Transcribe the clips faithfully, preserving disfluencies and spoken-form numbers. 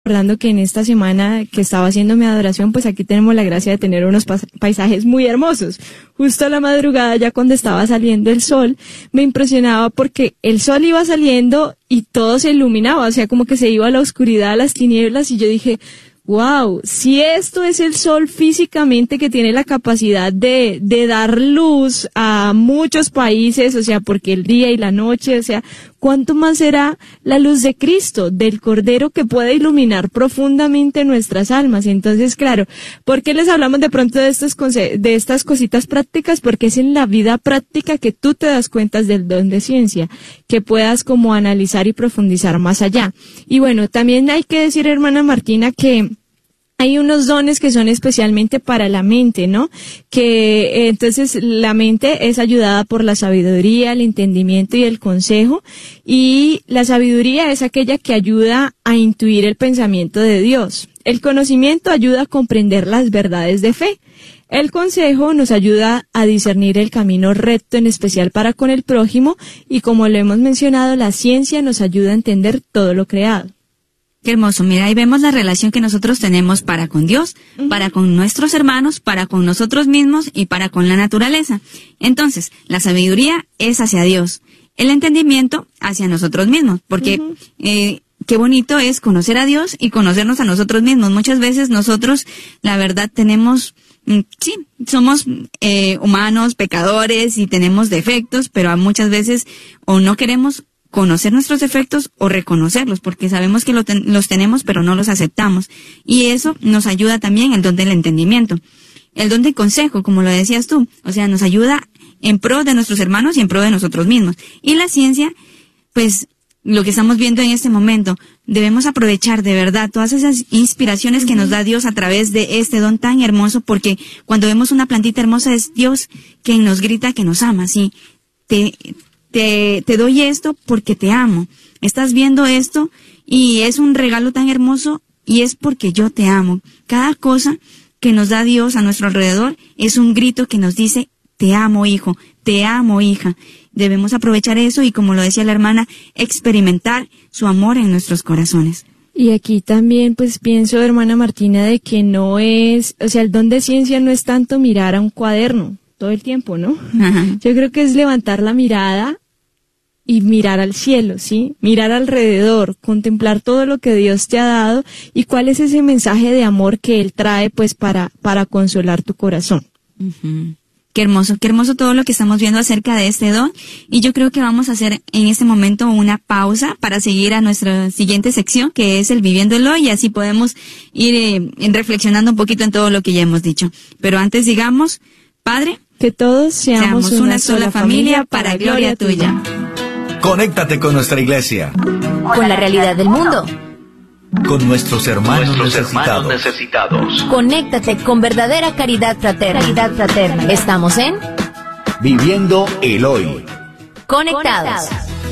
recordando que en esta semana que estaba haciendo mi adoración, pues aquí tenemos la gracia de tener unos paisajes muy hermosos. Justo a la madrugada, ya cuando estaba saliendo el sol, me impresionaba porque el sol iba saliendo y todo se iluminaba, o sea, como que se iba a la oscuridad, a las tinieblas, y yo dije, wow, si esto es el sol físicamente, que tiene la capacidad de, de dar luz a muchos países, o sea, porque el día y la noche, o sea, ¿cuánto más será la luz de Cristo, del Cordero, que puede iluminar profundamente nuestras almas? Entonces, claro, ¿por qué les hablamos de pronto de estos conce- de estas cositas prácticas? Porque es en la vida práctica que tú te das cuenta del don de ciencia, que puedas como analizar y profundizar más allá. Y bueno, también hay que decir, hermana Martina, que hay unos dones que son especialmente para la mente, ¿no? Que eh, entonces la mente es ayudada por la sabiduría, el entendimiento y el consejo, y la sabiduría es aquella que ayuda a intuir el pensamiento de Dios. El conocimiento ayuda a comprender las verdades de fe. El consejo nos ayuda a discernir el camino recto, en especial para con el prójimo, y como lo hemos mencionado, la ciencia nos ayuda a entender todo lo creado. Qué hermoso. Mira, ahí vemos la relación que nosotros tenemos para con Dios, uh-huh. para con nuestros hermanos, para con nosotros mismos y para con la naturaleza. Entonces, la sabiduría es hacia Dios, el entendimiento hacia nosotros mismos, porque uh-huh. eh, qué bonito es conocer a Dios y conocernos a nosotros mismos. Muchas veces nosotros, la verdad, tenemos, sí, somos eh, humanos, pecadores y tenemos defectos, pero muchas veces o no queremos conocer nuestros defectos o reconocerlos, porque sabemos que lo ten, los tenemos, pero no los aceptamos. Y eso nos ayuda también el don del entendimiento. El don del consejo, como lo decías tú, o sea, nos ayuda en pro de nuestros hermanos y en pro de nosotros mismos. Y la ciencia, pues, lo que estamos viendo en este momento, debemos aprovechar de verdad todas esas inspiraciones que nos da Dios a través de este don tan hermoso, porque cuando vemos una plantita hermosa es Dios quien nos grita que nos ama, ¿sí? Te... Te, te doy esto porque te amo. Estás viendo esto y es un regalo tan hermoso y es porque yo te amo. Cada cosa que nos da Dios a nuestro alrededor es un grito que nos dice, te amo, hijo, te amo, hija. Debemos aprovechar eso y, como lo decía la hermana, experimentar su amor en nuestros corazones. Y aquí también, pues, pienso, hermana Martina, de que no es, o sea, el don de ciencia no es tanto mirar a un cuaderno todo el tiempo, ¿no? Ajá. Yo creo que es levantar la mirada y mirar al cielo, ¿sí? Mirar alrededor, contemplar todo lo que Dios te ha dado y cuál es ese mensaje de amor que Él trae, pues, para, para consolar tu corazón. Uh-huh. Qué hermoso, qué hermoso todo lo que estamos viendo acerca de este don. Y yo creo que vamos a hacer en este momento una pausa para seguir a nuestra siguiente sección, que es el Viviendo el Hoy, y así podemos ir eh, reflexionando un poquito en todo lo que ya hemos dicho. Pero antes digamos, Padre, que todos seamos, seamos una, una sola, sola familia para gloria tuya. Conéctate con nuestra iglesia, con la realidad del mundo, con nuestros hermanos, nuestros necesitados. hermanos necesitados. Conéctate con verdadera caridad fraterna. Caridad fraterna. Estamos en Viviendo el Hoy. Conectados.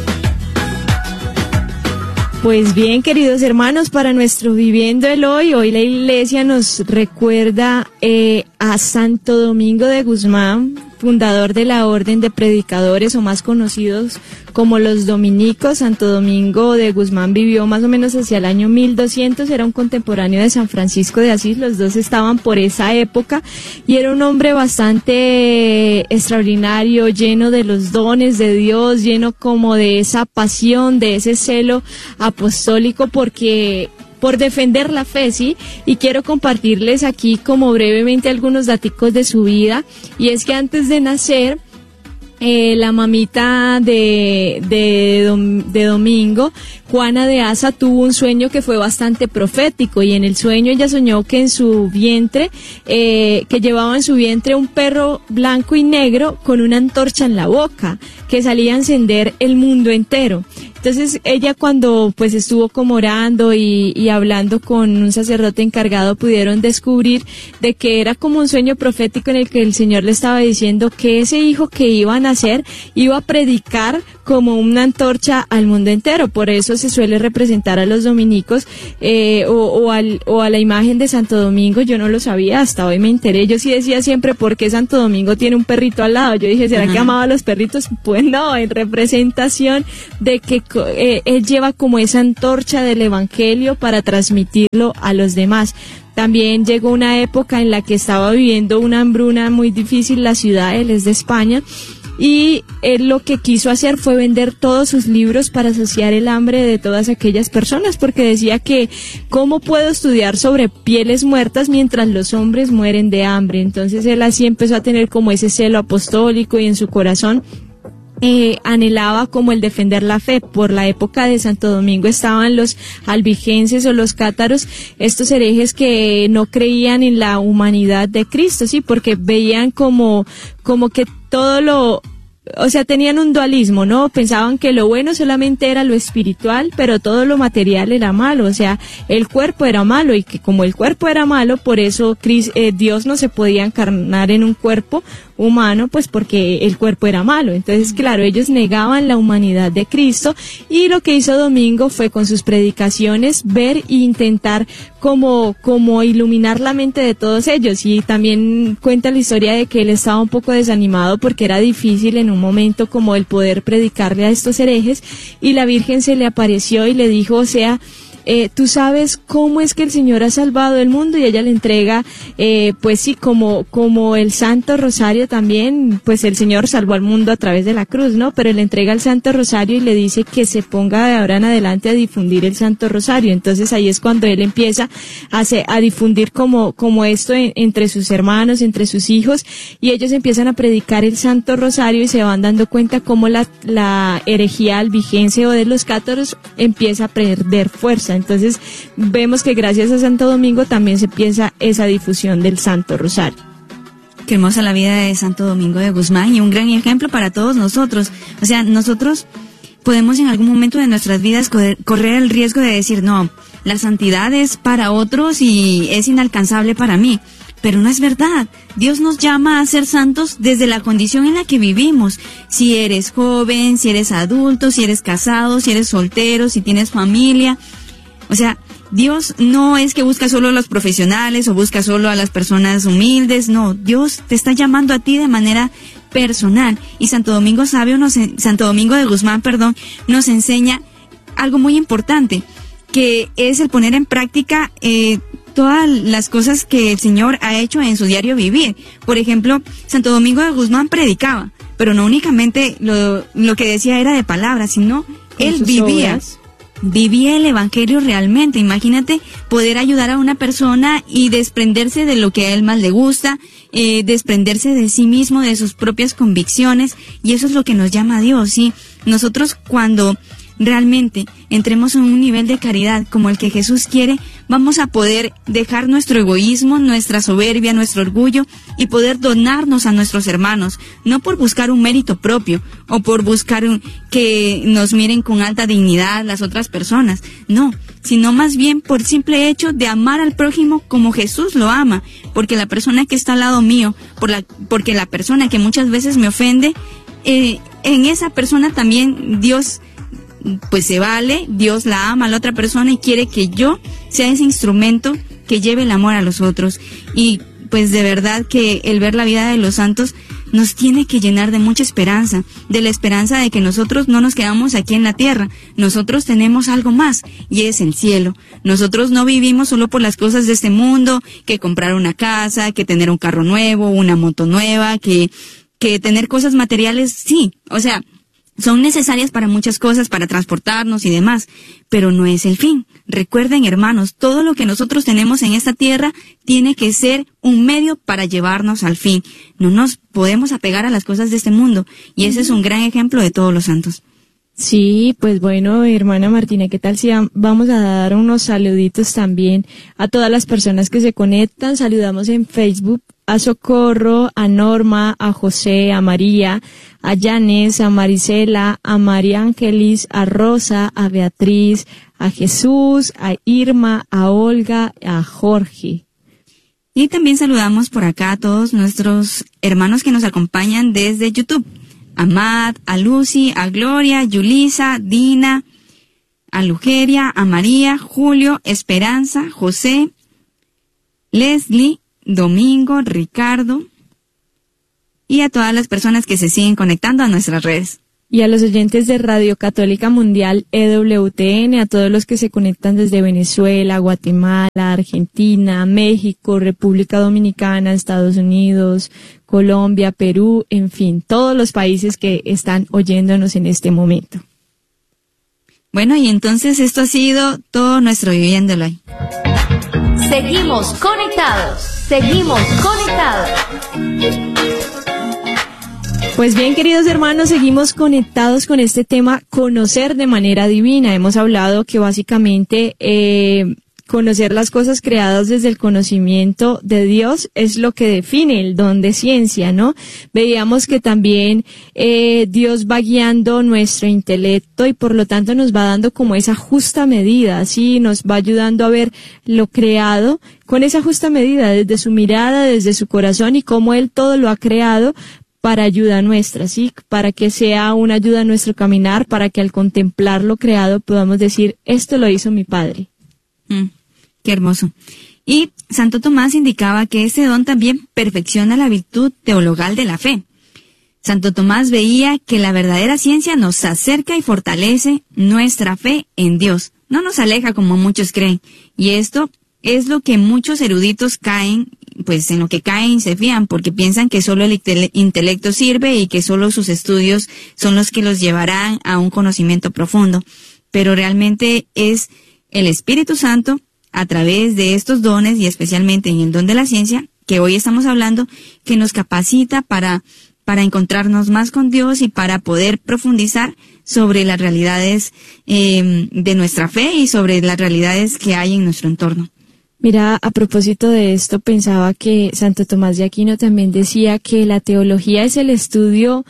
Pues bien, queridos hermanos, para nuestro Viviendo el Hoy, hoy la iglesia nos recuerda eh, a Santo Domingo de Guzmán, fundador de la Orden de Predicadores, o más conocidos como los dominicos. Santo Domingo de Guzmán vivió más o menos hacia el año mil doscientos, era un contemporáneo de San Francisco de Asís, los dos estaban por esa época, y era un hombre bastante extraordinario, lleno de los dones de Dios, lleno como de esa pasión, de ese celo apostólico, porque por defender la fe, ¿sí? Y quiero compartirles aquí como brevemente algunos daticos de su vida, y es que antes de nacer, eh, la mamita de, de, Dom, de Domingo, Juana de Asa, tuvo un sueño que fue bastante profético, y en el sueño ella soñó que en su vientre, eh, que llevaba en su vientre un perro blanco y negro con una antorcha en la boca, que salía a encender el mundo entero. Entonces ella, cuando pues estuvo como orando y, y hablando con un sacerdote encargado, pudieron descubrir de que era como un sueño profético en el que el Señor le estaba diciendo que ese hijo que iba a nacer iba a predicar como una antorcha al mundo entero. Por eso se suele representar a los dominicos eh, o, o, al, o a la imagen de Santo Domingo. Yo no lo sabía, hasta hoy me enteré. Yo sí decía siempre, ¿por qué Santo Domingo tiene un perrito al lado? Yo dije, ¿será uh-huh. que amaba a los perritos? Pues no, en representación de que eh, él lleva como esa antorcha del evangelio para transmitirlo a los demás. También llegó una época en la que estaba viviendo una hambruna muy difícil la ciudad, él es de España, y él lo que quiso hacer fue vender todos sus libros para saciar el hambre de todas aquellas personas, porque decía que ¿cómo puedo estudiar sobre pieles muertas mientras los hombres mueren de hambre? Entonces él así empezó a tener como ese celo apostólico y en su corazón Eh, anhelaba como el defender la fe. Por la época de Santo Domingo estaban los albigenses o los cátaros, estos herejes que no creían en la humanidad de Cristo, sí, porque veían como, como que todo lo, o sea, tenían un dualismo, ¿no? Pensaban que lo bueno solamente era lo espiritual, pero todo lo material era malo, o sea, el cuerpo era malo, y que como el cuerpo era malo, por eso Cristo, eh, Dios no se podía encarnar en un cuerpo humano, pues porque el cuerpo era malo. Entonces, claro, ellos negaban la humanidad de Cristo, y lo que hizo Domingo fue con sus predicaciones ver e intentar como, como iluminar la mente de todos ellos. Y también cuenta la historia de que él estaba un poco desanimado porque era difícil en un momento como el poder predicarle a estos herejes, y la Virgen se le apareció y le dijo, o sea, Eh, tú sabes cómo es que el Señor ha salvado el mundo, y ella le entrega, eh, pues sí, como, como el Santo Rosario también, pues el Señor salvó al mundo a través de la cruz, ¿no? Pero le entrega el Santo Rosario y le dice que se ponga de ahora en adelante a difundir el Santo Rosario. Entonces ahí es cuando él empieza a, se, a difundir como, como esto en, entre sus hermanos, entre sus hijos, y ellos empiezan a predicar el Santo Rosario y se van dando cuenta cómo la, la herejía albigense o de los cátaros empieza a perder fuerza. Entonces vemos que gracias a Santo Domingo también se piensa esa difusión del Santo Rosario. Qué hermosa la vida de Santo Domingo de Guzmán, y un gran ejemplo para todos nosotros. O sea, nosotros podemos en algún momento de nuestras vidas correr, correr el riesgo de decir, no, la santidad es para otros y es inalcanzable para mí. Pero no es verdad. Dios nos llama a ser santos desde la condición en la que vivimos. Si eres joven, si eres adulto, si eres casado, si eres soltero, si tienes familia. O sea, Dios no es que busca solo a los profesionales o busca solo a las personas humildes. No, Dios te está llamando a ti de manera personal. Y Santo Domingo Sabio nos, Santo Domingo de Guzmán, perdón, nos enseña algo muy importante, que es el poner en práctica eh, todas las cosas que el Señor ha hecho en su diario vivir. Por ejemplo, Santo Domingo de Guzmán predicaba, pero no únicamente lo, lo que decía era de palabras, sino él vivía. Obras. Vivía el evangelio realmente. Imagínate poder ayudar a una persona y desprenderse de lo que a él más le gusta, eh, desprenderse de sí mismo, de sus propias convicciones, y eso es lo que nos llama a Dios, ¿sí? Nosotros cuando realmente entremos en un nivel de caridad como el que Jesús quiere, vamos a poder dejar nuestro egoísmo, nuestra soberbia, nuestro orgullo, y poder donarnos a nuestros hermanos, no por buscar un mérito propio o por buscar un, que nos miren con alta dignidad las otras personas, no, sino más bien por simple hecho de amar al prójimo como Jesús lo ama, porque la persona que está al lado mío, por la, porque la persona que muchas veces me ofende, eh, en esa persona también Dios pues se vale, Dios la ama a la otra persona y quiere que yo sea ese instrumento que lleve el amor a los otros. Y pues de verdad que el ver la vida de los santos nos tiene que llenar de mucha esperanza, de la esperanza de que nosotros no nos quedamos aquí en la tierra, nosotros tenemos algo más, y es el cielo. Nosotros no vivimos solo por las cosas de este mundo, que comprar una casa, que tener un carro nuevo, una moto nueva, que, que tener cosas materiales, sí, o sea, son necesarias para muchas cosas, para transportarnos y demás, pero no es el fin. Recuerden, hermanos, todo lo que nosotros tenemos en esta tierra tiene que ser un medio para llevarnos al fin. No nos podemos apegar a las cosas de este mundo, y ese es un gran ejemplo de todos los santos. Sí, pues bueno, hermana Martina, ¿qué tal si vamos a dar unos saluditos también a todas las personas que se conectan? Saludamos en Facebook a Socorro, a Norma, a José, a María, a Yanes, a Marisela, a María Ángelis, a Rosa, a Beatriz, a Jesús, a Irma, a Olga, a Jorge. Y también saludamos por acá a todos nuestros hermanos que nos acompañan desde YouTube. A Matt, a Lucy, a Gloria, Yulisa, Dina, a Lugeria, a María, Julio, Esperanza, José, Leslie, Domingo, Ricardo, y a todas las personas que se siguen conectando a nuestras redes. Y a los oyentes de Radio Católica Mundial E W T N, a todos los que se conectan desde Venezuela, Guatemala, Argentina, México, República Dominicana, Estados Unidos, Colombia, Perú, en fin, todos los países que están oyéndonos en este momento. Bueno, y entonces esto ha sido todo nuestro Viviéndolo Hoy. Seguimos conectados, seguimos conectados. Pues bien, queridos hermanos, seguimos conectados con este tema, conocer de manera divina. Hemos hablado que básicamente eh, conocer las cosas creadas desde el conocimiento de Dios es lo que define el don de ciencia, ¿no? Veíamos que también eh, Dios va guiando nuestro intelecto y por lo tanto nos va dando como esa justa medida, ¿sí? Nos va ayudando a ver lo creado con esa justa medida, desde su mirada, desde su corazón y cómo Él todo lo ha creado para ayuda nuestra, ¿sí? Para que sea una ayuda a nuestro caminar, para que al contemplar lo creado podamos decir, esto lo hizo mi Padre. Mm, qué hermoso. Y Santo Tomás indicaba que ese don también perfecciona la virtud teologal de la fe. Santo Tomás veía que la verdadera ciencia nos acerca y fortalece nuestra fe en Dios. No nos aleja como muchos creen. Y esto es lo que muchos eruditos caen, pues en lo que caen y se fían, porque piensan que solo el intelecto sirve y que solo sus estudios son los que los llevarán a un conocimiento profundo. Pero realmente es el Espíritu Santo, a través de estos dones y especialmente en el don de la ciencia, que hoy estamos hablando, que nos capacita para, para encontrarnos más con Dios y para poder profundizar sobre las realidades eh, de nuestra fe y sobre las realidades que hay en nuestro entorno. Mira, a propósito de esto, pensaba que Santo Tomás de Aquino también decía que la teología es el estudio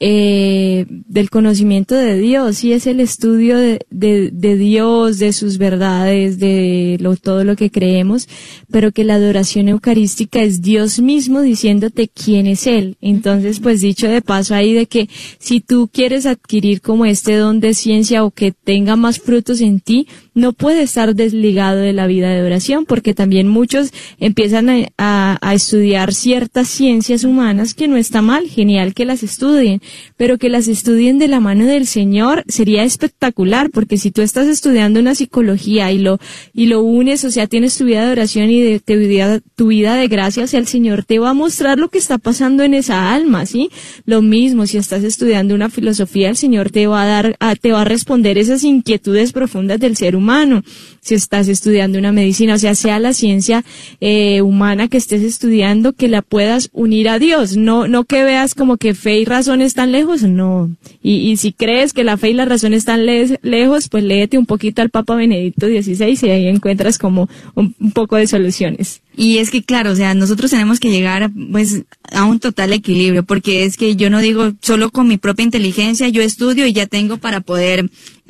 eh, del conocimiento de Dios, y es el estudio de, de, de Dios, de sus verdades, de lo, todo lo que creemos, pero que la adoración eucarística es Dios mismo diciéndote quién es Él. Entonces, pues dicho de paso ahí de que si tú quieres adquirir como este don de ciencia o que tenga más frutos en ti, no puede estar desligado de la vida de oración, porque también muchos empiezan a, a, a estudiar ciertas ciencias humanas, que no está mal, genial que las estudien, pero que las estudien de la mano del Señor sería espectacular, porque si tú estás estudiando una psicología y lo y lo unes, o sea, tienes tu vida de oración y de, tu, vida, tu vida de gracia, o sea, el Señor te va a mostrar lo que está pasando en esa alma, ¿sí? Lo mismo, si estás estudiando una filosofía, el Señor te va a dar, a, te va a responder esas inquietudes profundas del ser humano. humano, si estás estudiando una medicina, o sea, sea la ciencia eh, humana que estés estudiando, que la puedas unir a Dios, no no que veas como que fe y razón están lejos, no, y, y si crees que la fe y la razón están le- lejos, pues léete un poquito al Papa Benedicto dieciséis y ahí encuentras como un, un poco de soluciones. Y es que claro, o sea, nosotros tenemos que llegar pues a un total equilibrio, porque es que yo no digo solo con mi propia inteligencia, yo estudio y ya tengo para poder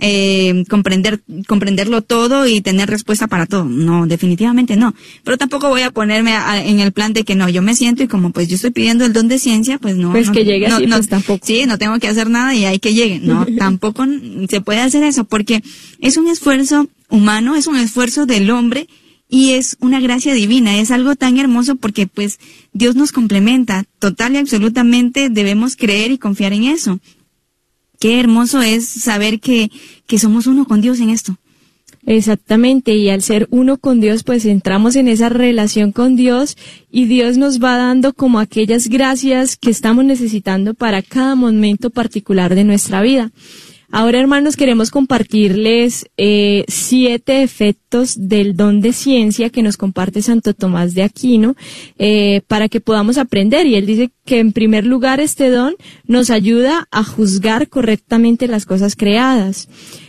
eh, comprender comprenderlo todo y tener respuesta para todo. No, definitivamente no. Pero tampoco voy a ponerme a, en el plan de que no, yo me siento y como pues yo estoy pidiendo el don de ciencia, pues no. Pues no, que llegue no, así, no, pues tampoco. Sí, no tengo que hacer nada y hay que llegue. No, tampoco se puede hacer eso, porque es un esfuerzo humano, es un esfuerzo del hombre. Y es una gracia divina, es algo tan hermoso porque pues Dios nos complementa total y absolutamente, debemos creer y confiar en eso. Qué hermoso es saber que, que somos uno con Dios en esto. Exactamente, y al ser uno con Dios, pues entramos en esa relación con Dios y Dios nos va dando como aquellas gracias que estamos necesitando para cada momento particular de nuestra vida. Ahora, hermanos, queremos compartirles eh, siete efectos del don de ciencia que nos comparte Santo Tomás de Aquino eh, para que podamos aprender. Y él dice que, en primer lugar, este don nos ayuda a juzgar correctamente las cosas creadas.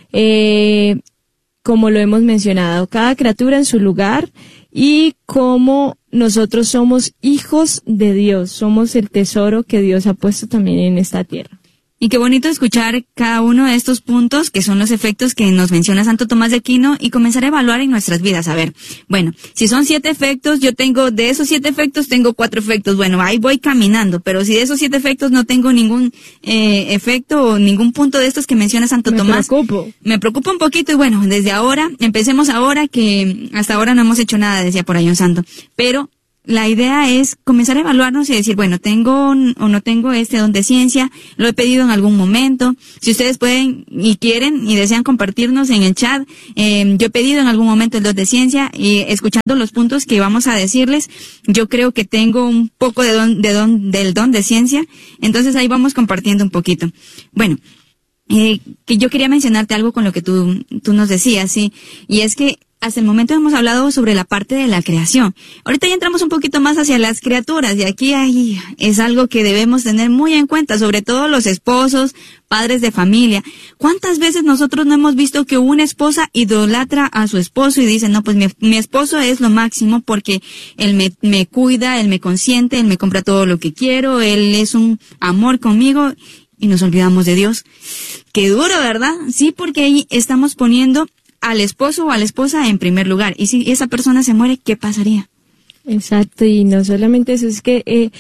Eh, como lo hemos mencionado, cada criatura en su lugar, y como nosotros somos hijos de Dios, somos el tesoro que Dios ha puesto también en esta tierra. Y qué bonito escuchar cada uno de estos puntos, que son los efectos que nos menciona Santo Tomás de Aquino, y comenzar a evaluar en nuestras vidas. A ver, bueno, si son siete efectos, yo tengo, de esos siete efectos, tengo cuatro efectos. Bueno, ahí voy caminando, pero si de esos siete efectos no tengo ningún eh, efecto o ningún punto de estos que menciona Santo me Tomás. Me preocupo. Me preocupa un poquito, y bueno, desde ahora, empecemos ahora, que hasta ahora no hemos hecho nada, decía por ahí un santo. Pero la idea es comenzar a evaluarnos y decir, bueno, tengo o no tengo este don de ciencia, lo he pedido en algún momento. Si ustedes pueden y quieren y desean compartirnos en el chat, eh, yo he pedido en algún momento el don de ciencia y escuchando los puntos que vamos a decirles, yo creo que tengo un poco de don, de don, del don de ciencia. Entonces ahí vamos compartiendo un poquito. Bueno, eh, que yo quería mencionarte algo con lo que tú, tú nos decías, sí, y es que hasta el momento hemos hablado sobre la parte de la creación. Ahorita ya entramos un poquito más hacia las criaturas y aquí hay, es algo que debemos tener muy en cuenta, sobre todo los esposos, padres de familia. ¿Cuántas veces nosotros no hemos visto que una esposa idolatra a su esposo y dice, no, pues mi, mi esposo es lo máximo porque él me, me cuida, él me consiente, él me compra todo lo que quiero, él es un amor conmigo y nos olvidamos de Dios? Qué duro, ¿verdad? Sí, porque ahí estamos poniendo al esposo o a la esposa en primer lugar. Y si esa persona se muere, ¿qué pasaría? Exacto, y no solamente eso, es que eh,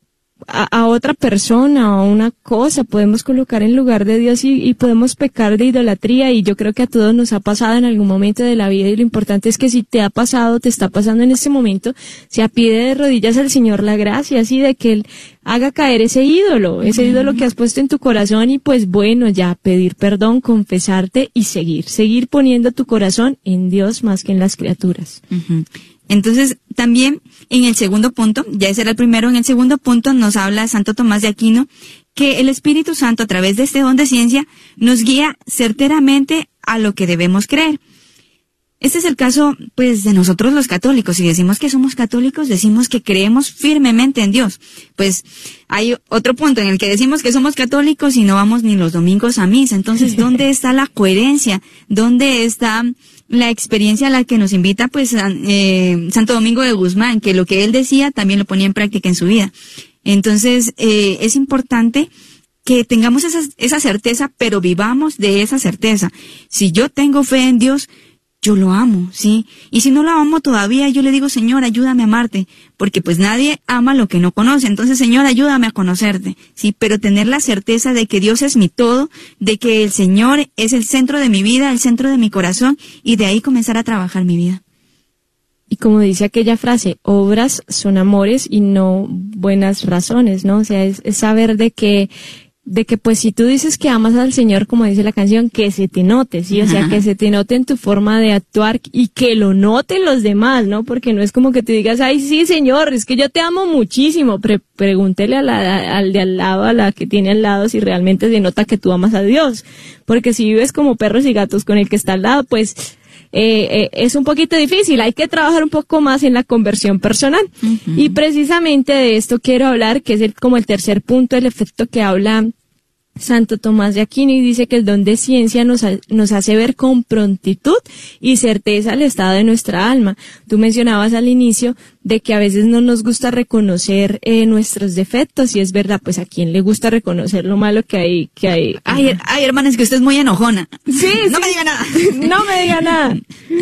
a, a otra persona o una cosa podemos colocar en lugar de Dios y, y podemos pecar de idolatría, y yo creo que a todos nos ha pasado en algún momento de la vida, y lo importante es que si te ha pasado, te está pasando en este momento, se pide de rodillas al Señor la gracia, así de que Él haga caer ese ídolo, ese ídolo que has puesto en tu corazón, y pues bueno, ya pedir perdón, confesarte y seguir, seguir poniendo tu corazón en Dios más que en las criaturas. Uh-huh. Entonces, también en el segundo punto, ya ese era el primero, en el segundo punto nos habla Santo Tomás de Aquino que el Espíritu Santo a través de este don de ciencia nos guía certeramente a lo que debemos creer. Este es el caso, pues, de nosotros los católicos. Si decimos que somos católicos, decimos que creemos firmemente en Dios. Pues, hay otro punto en el que decimos que somos católicos y no vamos ni los domingos a misa. Entonces, ¿dónde está la coherencia? ¿Dónde está la experiencia a la que nos invita, pues, eh, Santo Domingo de Guzmán? Que lo que él decía también lo ponía en práctica en su vida. Entonces, eh, es importante que tengamos esa, esa certeza, pero vivamos de esa certeza. Si yo tengo fe en Dios, yo lo amo, ¿sí? Y si no lo amo todavía, yo le digo, Señor, ayúdame a amarte, porque pues nadie ama lo que no conoce. Entonces, Señor, ayúdame a conocerte, ¿sí? Pero tener la certeza de que Dios es mi todo, de que el Señor es el centro de mi vida, el centro de mi corazón, y de ahí comenzar a trabajar mi vida. Y como dice aquella frase, obras son amores y no buenas razones, ¿no? O sea, es, es saber de que de que pues si tú dices que amas al Señor, como dice la canción, que se te note, ¿sí? O sea, que se te note en tu forma de actuar y que lo noten los demás, ¿no? Porque no es como que te digas, ay, sí, Señor, es que yo te amo muchísimo. Pre- pregúntele a la, al de al lado, a la que tiene al lado, si realmente se nota que tú amas a Dios. Porque si vives como perros y gatos con el que está al lado, pues eh, eh, es un poquito difícil. Hay que trabajar un poco más en la conversión personal. Uh-huh. Y precisamente de esto quiero hablar, que es el, como el tercer punto, el efecto que habla Santo Tomás de Aquino, y dice que el don de ciencia nos, nos hace ver con prontitud y certeza el estado de nuestra alma. Tú mencionabas al inicio de que a veces no nos gusta reconocer eh, nuestros defectos, y es verdad, pues a quién le gusta reconocer lo malo que hay, que hay. Ay, ay, hermana, es que usted es muy enojona. Sí, no sí. me diga nada. No me diga nada.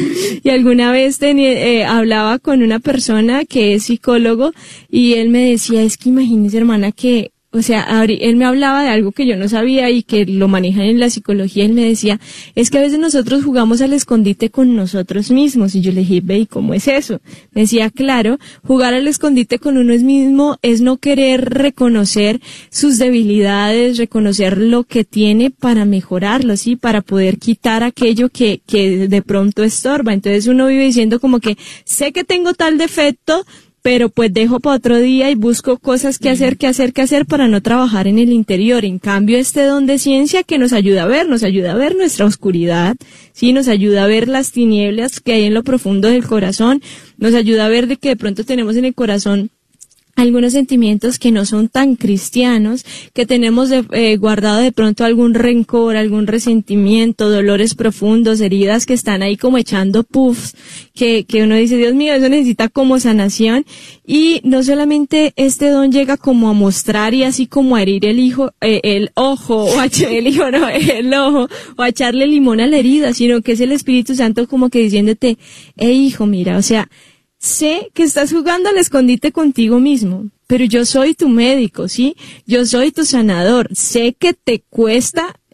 Y alguna vez tenía, eh, hablaba con una persona que es psicólogo, y él me decía, es que imagínese, hermana, que o sea, él me hablaba de algo que yo no sabía y que lo manejan en la psicología. Él me decía, es que a veces nosotros jugamos al escondite con nosotros mismos. Y yo le dije, ve, ¿y cómo es eso? Me decía, claro, jugar al escondite con uno mismo es no querer reconocer sus debilidades, reconocer lo que tiene para mejorarlo, ¿sí? Para poder quitar aquello que, que de pronto estorba. Entonces uno vive diciendo como que, sé que tengo tal defecto, pero pues dejo para otro día y busco cosas que hacer, que hacer, que hacer para no trabajar en el interior. En cambio, este don de ciencia que nos ayuda a ver, nos ayuda a ver nuestra oscuridad, sí, nos ayuda a ver las tinieblas que hay en lo profundo del corazón, nos ayuda a ver de que de pronto tenemos en el corazón algunos sentimientos que no son tan cristianos, que tenemos de, eh, guardado de pronto algún rencor, algún resentimiento, dolores profundos, heridas que están ahí como echando puffs, que, que uno dice, Dios mío, eso necesita como sanación. Y no solamente este don llega como a mostrar y así como a herir el hijo, eh, el ojo, o a echar el hijo, no, el ojo, o a echarle limón a la herida, sino que es el Espíritu Santo como que diciéndote, hey hijo, mira, o sea, sé que estás jugando al escondite contigo mismo, pero yo soy tu médico, ¿sí? Yo soy tu sanador. Sé que te cuesta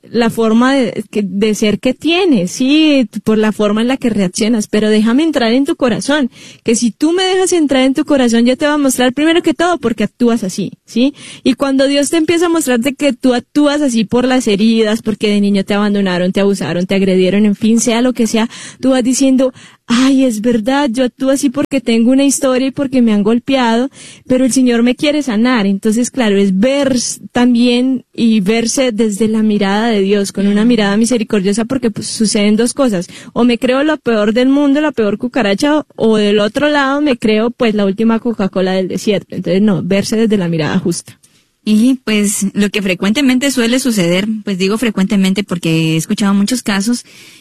la forma de, de ser que tienes, sí, por la forma en la que reaccionas, pero déjame entrar en tu corazón, que si tú me dejas entrar en tu corazón, yo te voy a mostrar primero que todo porque actúas así, ¿sí? Y cuando Dios te empieza a mostrarte que tú actúas así por las heridas, porque de niño te abandonaron, te abusaron, te agredieron, en fin, sea lo que sea, tú vas diciendo, ay, es verdad, yo actúo así porque tengo una historia y porque me han golpeado, pero el Señor me quiere sanar. Entonces, claro, es ver también y verse desde la mirada de Dios, con una mirada misericordiosa, porque pues suceden dos cosas. O me creo lo peor del mundo, la peor cucaracha, o del otro lado me creo pues la última Coca-Cola del desierto. Entonces, no, verse desde la mirada justa. Y pues lo que frecuentemente suele suceder, pues digo frecuentemente porque he escuchado muchos casos,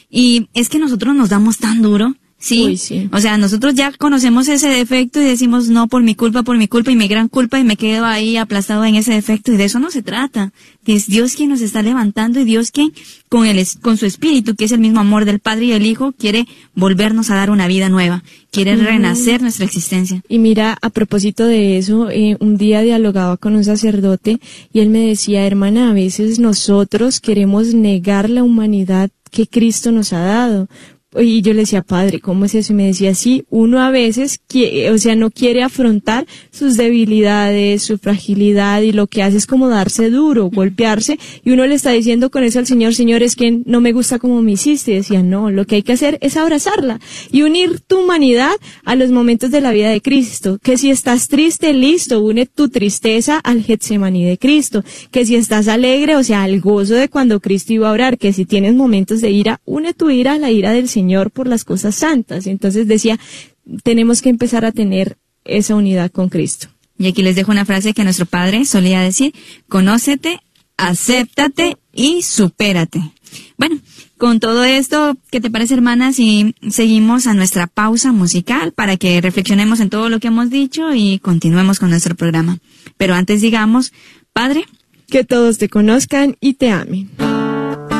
y es que nosotros nos damos tan duro. Sí, Uy, sí, o sea, nosotros ya conocemos ese defecto y decimos, no, por mi culpa, por mi culpa, y mi gran culpa, y me quedo ahí aplastado en ese defecto, y de eso no se trata. Es Dios quien nos está levantando, y Dios quien, con el, con su espíritu, que es el mismo amor del Padre y del Hijo, quiere volvernos a dar una vida nueva, quiere uh-huh. renacer nuestra existencia. Y mira, a propósito de eso, eh, un día dialogaba con un sacerdote, y él me decía, hermana, a veces nosotros queremos negar la humanidad que Cristo nos ha dado. Y yo le decía, padre, ¿cómo es eso? Y me decía, sí, uno a veces, quiere, o sea, no quiere afrontar sus debilidades, su fragilidad, y lo que hace es como darse duro, golpearse, y uno le está diciendo con eso al Señor, Señor, es que no me gusta como me hiciste. Y decía, no, lo que hay que hacer es abrazarla y unir tu humanidad a los momentos de la vida de Cristo. Que si estás triste, listo, une tu tristeza al Getsemaní de Cristo. Que si estás alegre, o sea, al gozo de cuando Cristo iba a orar. Que si tienes momentos de ira, une tu ira a la ira del Señor. Señor por las cosas santas. Entonces decía, tenemos que empezar a tener esa unidad con Cristo. Y aquí les dejo una frase que nuestro padre solía decir, conócete, acéptate y supérate. Bueno, con todo esto, ¿qué te parece, hermana, si seguimos a nuestra pausa musical para que reflexionemos en todo lo que hemos dicho y continuemos con nuestro programa? Pero antes digamos, Padre, que todos te conozcan y te amen.